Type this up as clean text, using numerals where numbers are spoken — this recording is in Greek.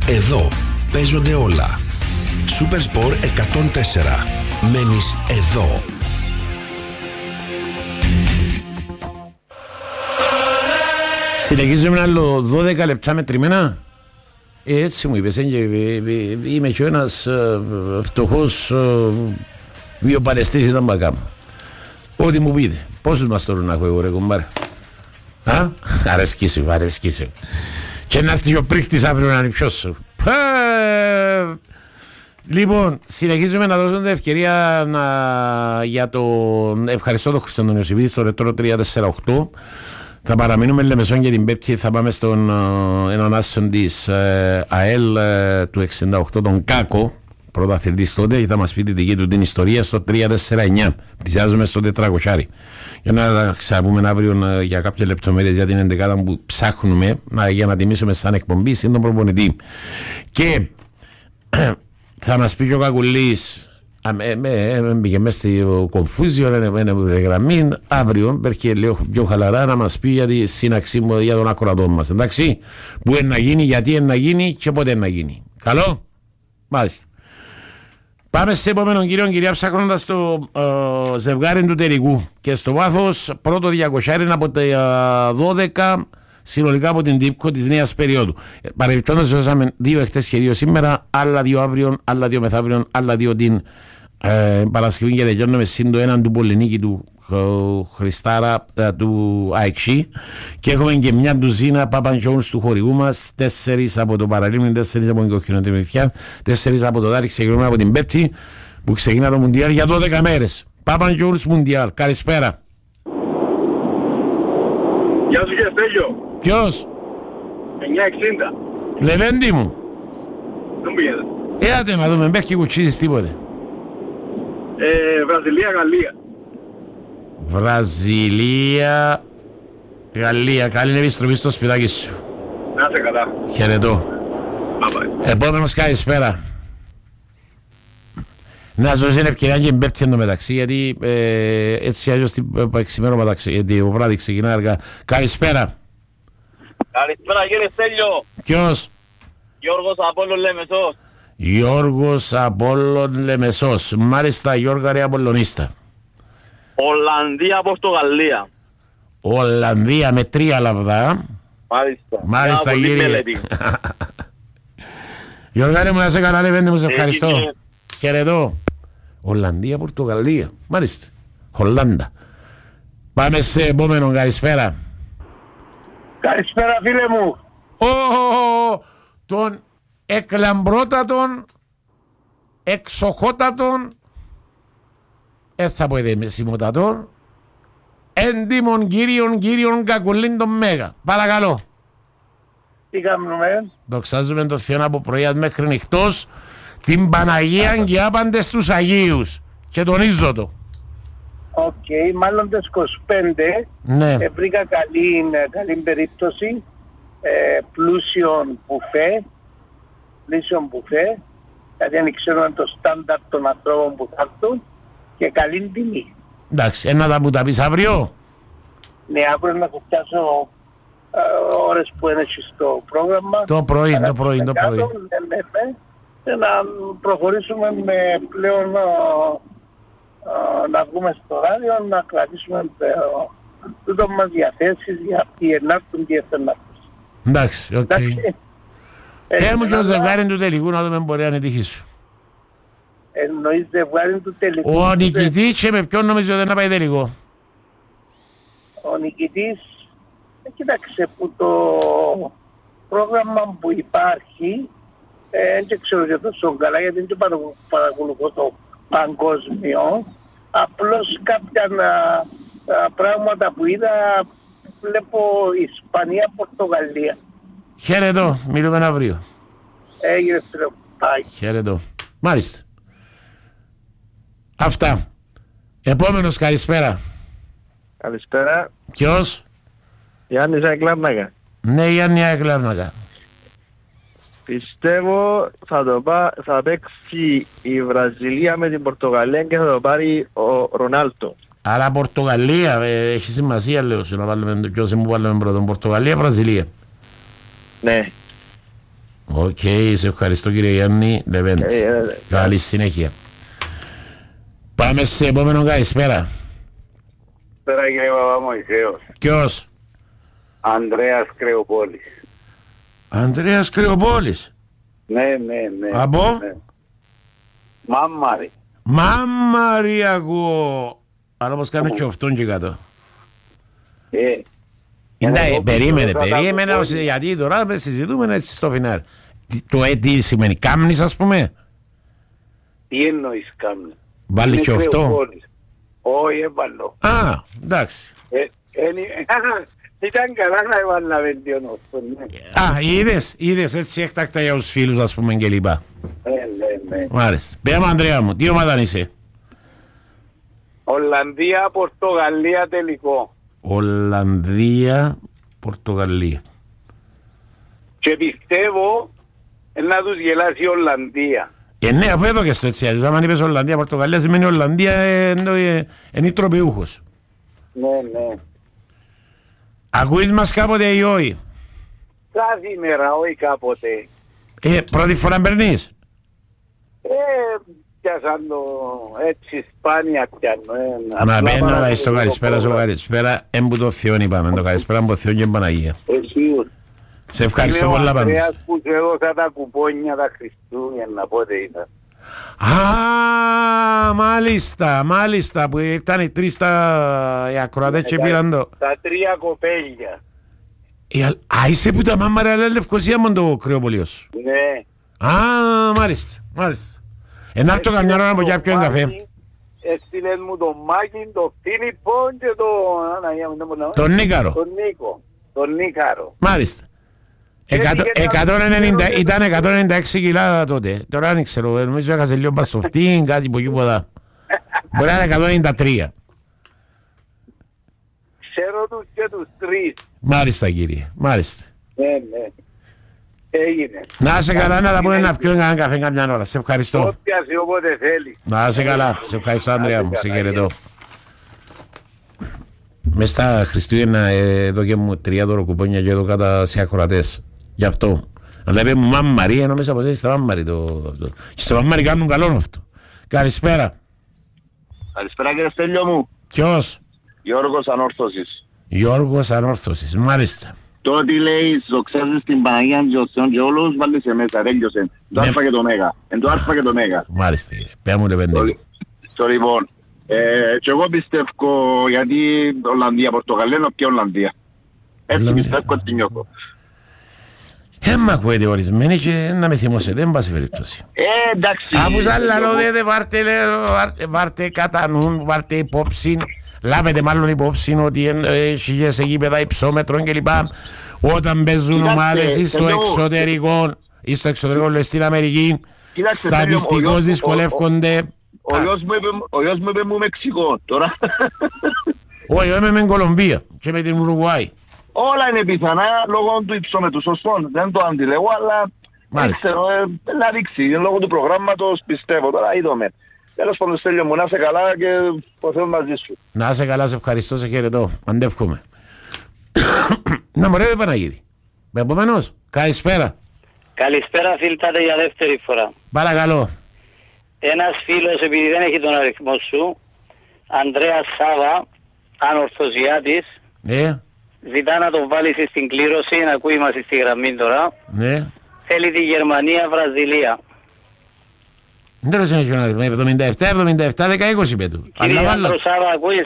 Εδώ παίζονται όλα. Σούπερ Σπορ 104. Μένεις εδώ. Συνεχίζουμε άλλο 12 λεπτά μετρημένα. Έτσι μου είπες, είμαι και ένας φτωχός βιοπαλαιστής ήταν μπακά μου. Ό,τι μου πείτε. Πόσους μας τώρα να έχω εγώ ρε κομπάρε. Αρέσκει σου. Και να έρθει ο πρίχτης αύριο να ανυψώσω. Λοιπόν, συνεχίζουμε να δώσουμε την ευκαιρία για τον ευχαριστώ τον Χριστόν τον Ιωσήπη στο Ρετρό 348. Θα παραμείνουμε Λεμεσόν για την Πέπτη, θα πάμε στον έναν άσον της ΑΕΛ του 68, τον Κάκο, πρωταθλητής τότε, και θα μας πει τη δική του την ιστορία στο 349. Πλησιάζουμε στο 400. Για να ξαναπούμε αύριο για κάποιες λεπτομέρειες για την 11η που ψάχνουμε για να τιμήσουμε σαν εκπομπή συν τον προπονητή. Και θα μας πει και ο Κακουλής. Μπήκε μέσα στο κομφούζιο, είναι γραμμή. Αύριο έρχεται λίγο πιο χαλαρά να μας πει για τη σύναξη μου για τον ακροατό μας. Εντάξει, που είναι να γίνει, γιατί είναι να γίνει και πότε είναι να γίνει. Καλό, μάλιστα. Πάμε σε επόμενο κύριο, κυρία, ψάχνοντας το ζευγάρι του τελικού. Και στο βάθος πρώτο 200 είναι από τα 12 συνολικά από την τύπκο της νέας περίοδου. Παρεμπιπτόντως δώσαμε 2 εχθές και 2 σήμερα, άλλα 2 αύριο, άλλα 2 μεθαύριο, άλλα 2 την Παρασκευή και τελειώνουμε σύν το έναν του Πολυνίκη του Χριστάρα του ΑΕΞΙ και έχουμε και μια ντουζίνα Παπαντζόουνς του χορηγού μας, 4 από το Παραλίμνη, 4 από την Κοκκινοτιμηθιά, 4 από το Δάρι, ξεκινούμε από την Πέπτη που ξεκινά το Μουντιάλ για 12 μέρες. Παπαντζόουνς Μουντιάλ, καλησπέρα. Γεια σου και Στέλιο. Ποιος? 960. Λεβέντη μου. Δεν πήγαινε. Έλατε να δούμε, μπέχει κουτσίζεις τίποτε. Βραζιλία, Γαλλία. Βραζιλία, Γαλλία. Καλή επιστροφή στο σπιτάκι σου. Να είσαι καλά. Χαιρετώ. Επόμενος καλησπέρα. Να σου δώσει ευκαιρία και μπέπτει εντωμεταξύ, γιατί έτσι αλλιώς την εξημέρωμα γιατί ο βράδυ ξεκινά αργά. Καλησπέρα. Καλησπέρα κύριε Στέλιο. Ποιος? Γιώργος Απόλλων Λεμεσός. Γιώργος Απόλλων Λεμεσός. Μάλιστα, Γιώργα ρε Απολλωνίστα. Ολλανδία, Πορτογαλία. Ολλανδία με 3 λαβδά. Μάλιστα κύριε. Γιώργα ρε μου, να σε καλά ρε πέντε μου, σε ευχαριστώ. Χαιρετώ. Ολλανδία, Πορτογαλία. Μάλιστα. Ολλάντα. Πάμε σε επόμενο, καλησπέρα. Καλησπέρα φίλε μου. Τον εκλαμπρότατον, εξοχότατον, θα πω εδεμεσιμότατον, έντιμον κύριον Κακουλίν τον Μέγα. Παρακαλώ. Τι κάνουμε? Δοξάζουμε τον Θεό από πρωί μέχρι νυχτός, την Παναγία και άπαντες στους Αγίους. Και τονίζω το. Οκ, μάλλον το 25 ναι. Βρήκα καλή περίπτωση, πλούσιον μπουφέ, γιατί δεν ξέρουμε το στάνταρ των ανθρώπων που θα έρθουν και καλή τιμή. Εντάξει, ένα μου τα πεις αύριο. Ναι, αύριο να σου πιάσω ώρες που είναι στο πρόγραμμα. Το πρωί. Ναι, να προχωρήσουμε με πλέον να βγούμε στο ράδιο, να κρατήσουμε τούτο μας διαθέσεις για ποιοι ενάρτουν και εφενάρτουν. Εντάξει, οκ. Μου και ο ζευγάρι του τελικού να δούμε μπορεί να είναι τύχη σου. Εννοείς ζευγάρι του τελικού. Ο νικητής και με ποιον νομίζω δεν θα πάει τελικό. Ο νικητής, κοίταξε που το πρόγραμμα που υπάρχει, δεν ξέρω για τόσο καλά γιατί δεν παρακολουθώ το παγκόσμιο, απλώς κάποια πράγματα που είδα βλέπω Ισπανία, Πορτογαλία. Χαίρετο, μιλούμε αύριο. Έγινε τρεπάκι. Χαίρετο. Μάλιστα. Αυτά. Επόμενος, καλησπέρα. Καλησπέρα. Ποιος? Γιάννης Αεκλάρνακα. Ναι, Γιάννη Αεκλάρνακα. Πιστεύω θα παίξει η Βραζιλία με την Πορτογαλία και θα το πάρει ο Ρονάλτο. Άρα Πορτογαλία, έχει σημασία λέω σου να βάλουμε ποιος μου βάλουμε πρώτον. Πορτογαλία, Βραζιλία. Ναι. Οκ, σε ευχαριστώ κύριε Γιάννη Λεβέντ. Καλή συνέχεια. Πάμε σε επόμενο καλησπέρα. Πέρα κύριε Παπαμωυσέος. Ποιος? Ανδρέας Κρεοπόλης. Ανδρέας Κρεοπόλης. Ναι. Από? Ναι. Μάμαρη. Μάμαρη ακούω. Αλλά πως κάνω και αυτόν και κάτω. Περίμενε, γιατί τώρα συζητούμε έτσι στο φινάρ. Το τι σημαίνει, κάμνης ας πούμε. Τι εννοείς κάμνη? Βάλει και αυτό. Όχι, έβαλω. Α, εντάξει. Ήταν καλά να έβαλα βελτιώνω. Α, είδες έτσι έκτακτα για τους φίλους ας πούμε και λοιπά. Ναι. Μάλιστα. Πέμε Ανδρέα μου, τι ομάδα είσαι? Ολλανδία, Πορτογαλία τελικό. Ολλανδία, Πορτογαλία. Και πιστεύω να τους γελάσει η Ολλανδία. Ναι, αφού εδώ και στο έτσι. Αν είπες Ολλανδία, Πορτογαλία σημαίνει Ολλανδία είναι τροπιούχος. Ναι. Ακούεις μας κάποτε ή όχι? Κάθε μέρα, όχι κάποτε. Πρώτη φορά μπερνείς? Πιάσαν το έτσι σπάνια πιάνω. Να μπαίνω στο καλησπέρα σου καλησπέρα. Εμπού το Θεόν είπαμε, το καλησπέρα από Θεόν και Παναγία. Σε ευχαριστώ πολλά πάντως. Είναι ο Ανδρέας που σου έδωσα τα κουπόνια τα Χριστούγεννα, πότε ήταν. Α, μάλιστα, που ήταν οι τρεις οι ακροατές και πήραν το. Τα τρία κοπέλια. Α, είσαι που τα μάμαρα λέει Λευκοσία μου το κρεοπολίος. Ναι. Α, μάλιστα. Να έρθω καμιά ώρα να πω για ποιον καφέ. Έστειλες μου τον Μάκη, τον Φίλιππο και τον Νίκαρο. Τον Νίκαρο. Μάλιστα. 190, ήταν 196 κιλά τότε. Τώρα δεν ξέρω, νομίζω έχασε λίγο μπαστοφτήν, κάτι που τίποτα. Μπορεί να είναι 193. Ξέρω τους και τους τρεις. Μάλιστα κύριε, μάλιστα. Ναι. Έγινε. Να είσαι καλά, να τα πούμε να πιούμε έναν καφέ καμιά ώρα. Σε ευχαριστώ. Όποιασε όποτε θέλει. Να είσαι καλά. Σε ευχαριστώ Ανδρέα μου. Σε χαιρετώ. Μες στα Χριστούγεννα εδώ και μου 3 δωροκουπόνια και εδώ κάτω σε ακροατές. Γι' αυτό. Αλλά είπε μου Μαμμαρία, νομίζω από εσείς στα Μαμμαρή. Και στο Μαμμαρή κάνουν καλό αυτό. Καλησπέρα. Καλησπέρα κύριε Στέλιο μου. Ποιος? Γιώργος Ανόρθωσης. Γιώργος Ανόρθωσης, μάλιστα. Το ότι λέει ζωξάζεις την Παναγία και ο Θεός και όλους βάλεις σε μέσα, τέλειωσε. Το Α και το Μέγα. Εν το Α και το Μέγα. Μάλιστα κύριε. Πέρα μου λεπέντε. Το λοιπόν. Και εγώ πιστεύω γιατί Ολλανδία, Πορτογαλία είναι ποια Ολλανδία. Έτσι πιστεύω ότι νιώθω. Μ' ακούετε ορισμένοι και να με θυμώσετε, δεν πάση περίπτωση. Εντάξει. Αφού σαν λαλόδετε βάρτε κατά νου, βάρτε υπόψη, λάβετε μάλλον υπόψη ότι έχει σε γήπεδα υψόμετρων κλπ. Όταν παίζουν ομάδες στο εξωτερικό, ή στο εξωτερικό λέει στην Αμερική, στατιστικώς δυσκολεύονται. Ο γιος μου είπε μου Μεξικό τώρα. Όχι, είμαι με Κολομβία και με την Ουρουγουάη. Όλα είναι πιθανά λόγω του υψόμετρου, σωστό, δεν το αντιλέγω, αλλά δεν ξέρω, να δείξει, λόγω του προγράμματος πιστεύω, τώρα είδαμε. Τέλος πάντων Στέλιο μου, να είσαι καλά και ο Θεός μαζί σου. Να είσαι καλά, σε ευχαριστώ, σε χαιρετώ, αντεύχομαι. Να μωρέ Παναγίδη, με επομένως, καλησπέρα. Καλησπέρα φίλτατε για δεύτερη φορά. Παρακαλώ. Ένας φίλος, επειδή δεν έχει τον αριθμό σου, Ανδρέας Σάβα, ανορθωσιάτης, ζητά να τον βάλεις στην κλήρωση, να ακούει μας στη γραμμή τώρα. Ναι. Θέλει τη Γερμανία, Βραζιλία. Δεν το συνεχίζω να ρίχνω, 77, 17, 10, 20 πέτου. Κύριε Ανδρο Σάβα, ακούεις